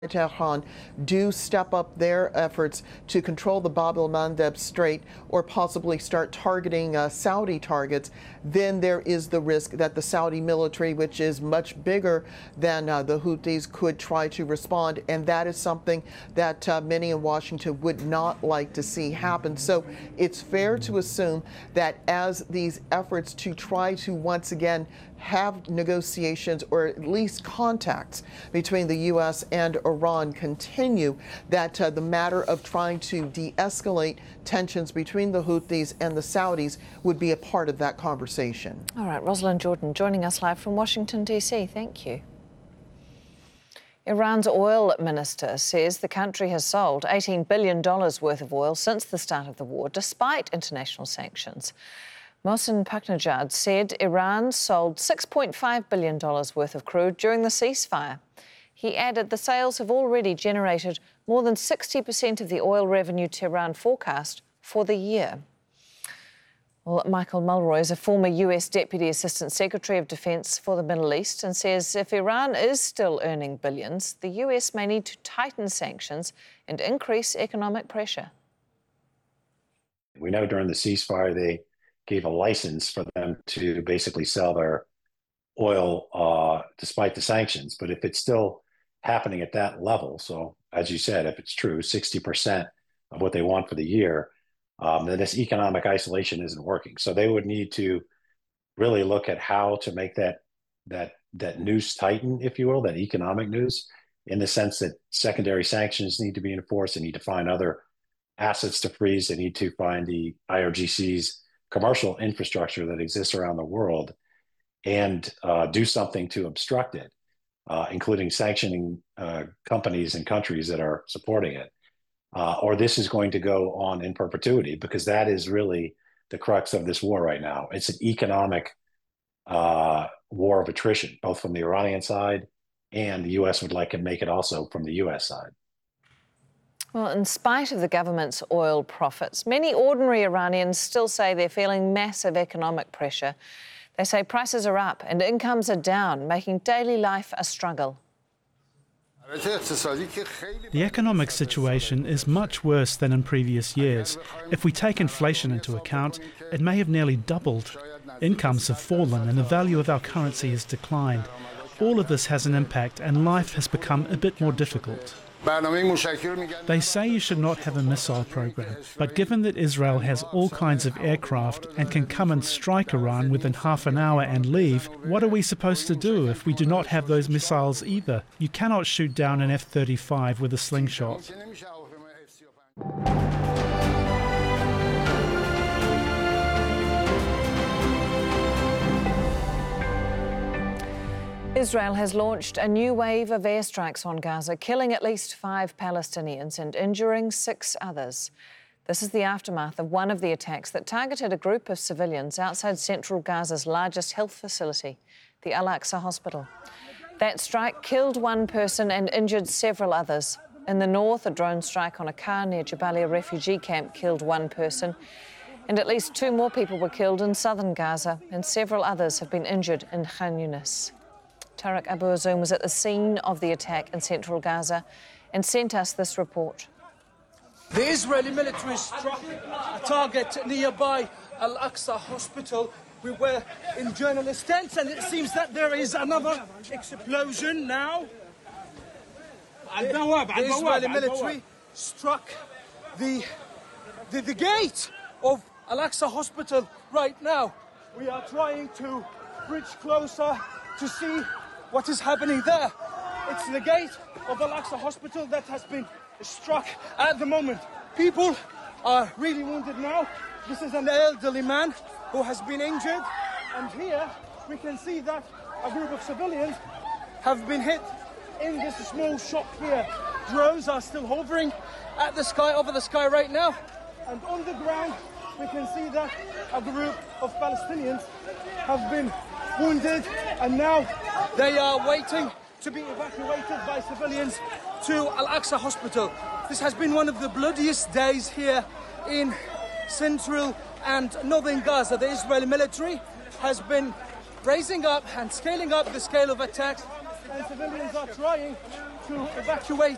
Tehran do step up their efforts to control the Bab el-Mandeb Strait or possibly start targeting Saudi targets, then there is the risk that the Saudi military, which is much bigger than the Houthis, could try to respond. And that is something that many in Washington would not like to see happen. So it's fair to assume that as these efforts to try to once again have negotiations or at least contacts between the U.S. and Iran continue, that the matter of trying to de-escalate tensions between the Houthis and the Saudis would be a part of that conversation. All right, Rosalind Jordan joining us live from Washington, D.C. Thank you. Iran's oil minister says the country has sold $18 billion worth of oil since the start of the war, despite international sanctions. Mohsen Paknejad said Iran sold $6.5 billion worth of crude during the ceasefire. He added the sales have already generated more than 60% of the oil revenue Tehran forecast for the year. Well, Michael Mulroy is a former US Deputy Assistant Secretary of Defence for the Middle East and says if Iran is still earning billions, the US may need to tighten sanctions and increase economic pressure. We know during the ceasefire they gave a license for them to basically sell their oil despite the sanctions. But if it's still happening at that level, so as you said, if it's true, 60% of what they want for the year, then this economic isolation isn't working. So they would need to really look at how to make that noose tighten, if you will, that economic noose, in the sense that secondary sanctions need to be enforced. They need to find other assets to freeze. They need to find the IRGC's commercial infrastructure that exists around the world and do something to obstruct it, including sanctioning companies and countries that are supporting it. Or this is going to go on in perpetuity, because that is really the crux of this war right now. It's an economic war of attrition, both from the Iranian side, and the U.S. would like to make it also from the U.S. side. Well, in spite of the government's oil profits, many ordinary Iranians still say they're feeling massive economic pressure. They say prices are up and incomes are down, making daily life a struggle. The economic situation is much worse than in previous years. If we take inflation into account, it may have nearly doubled. Incomes have fallen and the value of our currency has declined. All of this has an impact and life has become a bit more difficult. They say you should not have a missile program, but given that Israel has all kinds of aircraft and can come and strike Iran within half an hour and leave, what are we supposed to do if we do not have those missiles either? You cannot shoot down an F-35 with a slingshot. Israel has launched a new wave of airstrikes on Gaza, killing at least 5 Palestinians and injuring 6 others. This is the aftermath of one of the attacks that targeted a group of civilians outside central Gaza's largest health facility, the Al-Aqsa Hospital. That strike killed 1 person and injured several others. In the north, a drone strike on a car near Jabalia refugee camp killed 1 person, and at least 2 more people were killed in southern Gaza, and several others have been injured in Khan Yunis. Tarek Abu Azoum was at the scene of the attack in central Gaza and sent us this report. The Israeli military struck a target nearby Al-Aqsa Hospital. We were in journalist tents, and it seems that there is another explosion now. The Israeli military struck the gate of Al-Aqsa Hospital right now. We are trying to bridge closer to see what is happening there. It's the gate of Al-Aqsa Hospital that has been struck at the moment. People are really wounded now. This is an elderly man who has been injured. And here we can see that a group of civilians have been hit in this small shop here. Drones are still hovering at the sky, over the sky right now. And on the ground, we can see that a group of Palestinians have been wounded, and now they are waiting to be evacuated by civilians to Al-Aqsa Hospital. This has been one of the bloodiest days here in central and northern Gaza. The Israeli military has been raising up and scaling up the scale of attacks, and civilians are trying to evacuate